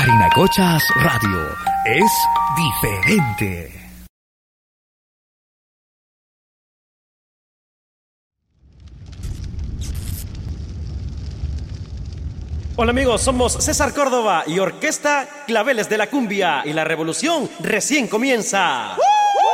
Parinacochas Radio es diferente. Hola amigos, somos César Córdoba y Orquesta Claveles de la Cumbia y la revolución recién comienza.